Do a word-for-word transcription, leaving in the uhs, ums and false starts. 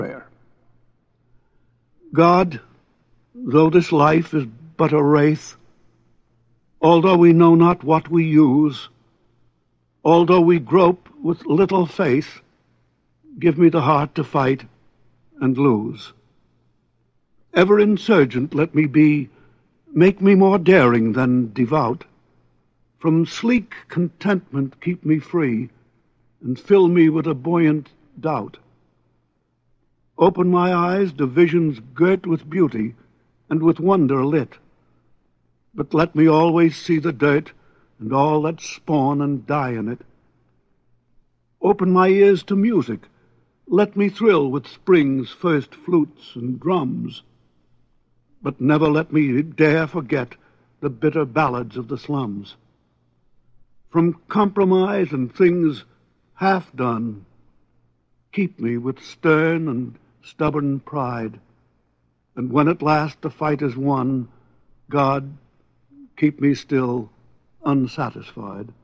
Prayer. God, though this life is but a wraith, although we know not what we use, although we grope with little faith, give me the heart to fight and lose. Ever insurgent let me be, make me more daring than devout. From sleek contentment keep me free, and fill me with a buoyant doubt. Open my eyes to visions girt with beauty and with wonder lit. But let me always see the dirt and all that spawn and die in it. Open my ears to music. Let me thrill with spring's first flutes and drums. But never let me dare forget the bitter ballads of the slums. From compromise and things half done, keep me with stern and stubborn pride, and when at last the fight is won, God, keep me still unsatisfied.